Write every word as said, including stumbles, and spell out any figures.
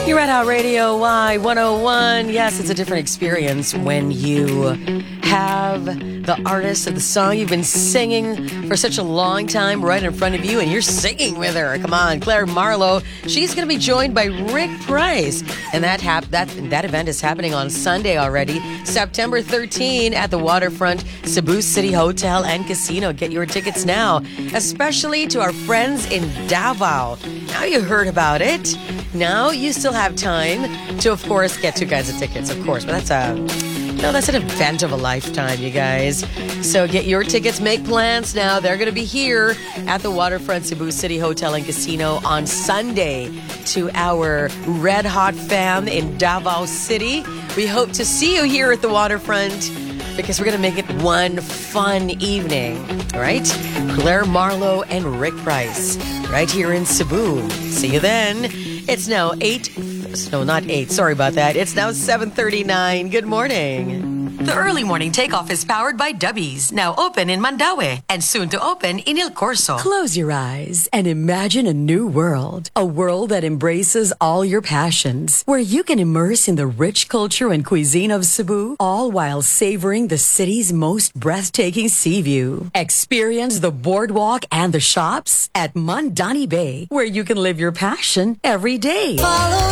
You're at our Radio Y one oh one. Yes, it's a different experience when you have the artist of the song you've been singing for such a long time right in front of you, and you're singing with her. Come on, Claire Marlowe. She's going to be joined by Rick Price, and that hap- that that event is happening on Sunday already, September thirteenth at the Waterfront Cebu City Hotel and Casino. Get your tickets now, especially to our friends in Davao. Now you heard about it. Now you still have time to, of course, get two kinds of tickets, of course. But that's a, you know, that's an event of a lifetime, you guys. So get your tickets, make plans now. They're going to be here at the Waterfront Cebu City Hotel and Casino on Sunday to our Red Hot fam in Davao City. We hope to see you here at the Waterfront, because we're going to make it one fun evening, all right? Claire Marlowe and Rick Price, right here in Cebu. See you then. It's now eight, no, not eight, sorry about that. It's now seven thirty-nine. Good morning. The early morning takeoff is powered by Dubbies, now open in Mandaue and soon to open in El Corso. Close your eyes and imagine a new world. A world that embraces all your passions, where you can immerse in the rich culture and cuisine of Cebu, all while savoring the city's most breathtaking sea view. Experience the boardwalk and the shops at Mandani Bay, where you can live your passion every day. Follow